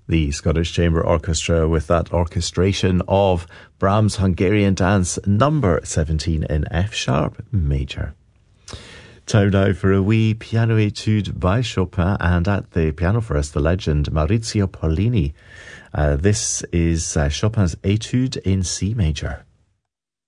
The Scottish Chamber Orchestra with that orchestration of Brahms' Hungarian Dance number 17 in F sharp major. Time now for a wee piano etude by Chopin, and at the piano for us, the legend Maurizio Pollini. This is Chopin's Etude in C major.